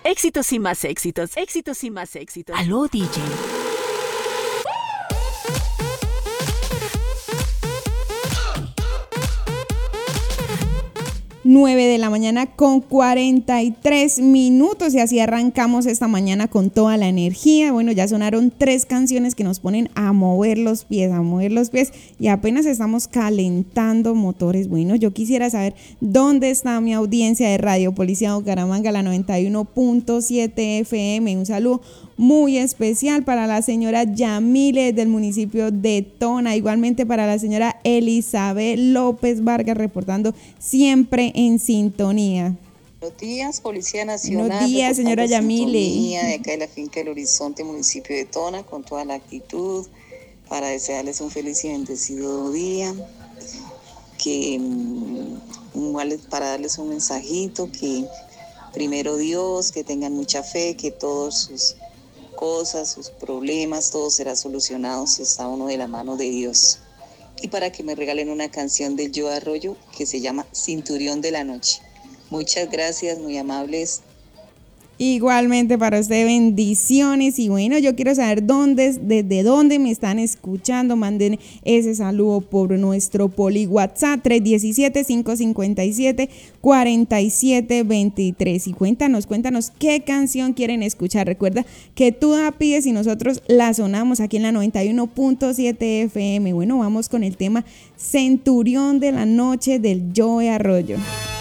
Éxitos y más éxitos, éxitos y más éxitos. Aló, DJ. 9 de la mañana con 43 minutos y así arrancamos esta mañana con toda la energía. Bueno, ya sonaron 3 canciones que nos ponen a mover los pies y apenas estamos calentando motores. Bueno, yo quisiera saber dónde está mi audiencia de Radio Policía Bucaramanga, la 91.7 FM. Un saludo muy especial para la señora Yamile del municipio de Tona, igualmente para la señora Elizabeth López Vargas reportando siempre en sintonía. Buenos días, Policía Nacional. Buenos días, señora Yamile. De acá de la finca El Horizonte, municipio de Tona, con toda la actitud para desearles un feliz y bendecido día, para darles un mensajito, que primero Dios, que tengan mucha fe, que todos sus cosas, sus problemas, todo será solucionado si está uno de la mano de Dios. Y para que me regalen una canción del Joe Arroyo que se llama Cinturión de la Noche. Muchas gracias, muy amables. Igualmente para usted, bendiciones. Y bueno, yo quiero saber desde dónde me están escuchando. Manden ese saludo por nuestro Poli WhatsApp 317-557-4723. Y cuéntanos qué canción quieren escuchar. Recuerda que tú la pides y nosotros la sonamos aquí en la 91.7 FM. Bueno, vamos con el tema Centurión de la Noche del Joe Arroyo.